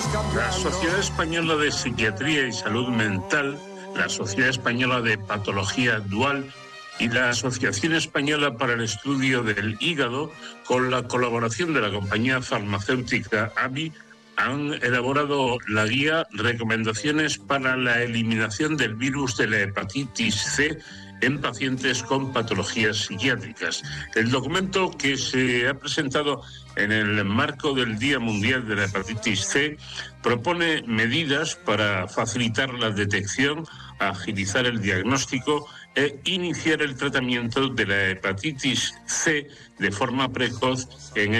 La Sociedad Española de Psiquiatría y Salud Mental, la Sociedad Española de Patología Dual y la Asociación Española para el Estudio del Hígado, con la colaboración de la compañía farmacéutica AbbVie, han elaborado la guía Recomendaciones para la eliminación del virus de la hepatitis C en pacientes con patologías psiquiátricas. El documento, que se ha presentado en el marco del Día Mundial de la Hepatitis C, propone medidas para facilitar la detección, agilizar el diagnóstico e iniciar el tratamiento de la hepatitis C de forma precoz en